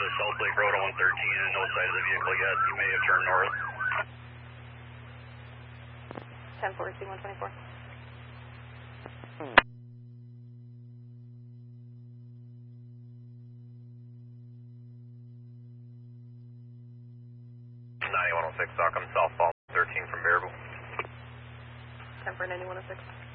South Lake Road on 113 and no sight of the vehicle yet. You may have turned north. 10-4, C-124. Stockholm southbound 13 from Baraboo. 10-4, 9106.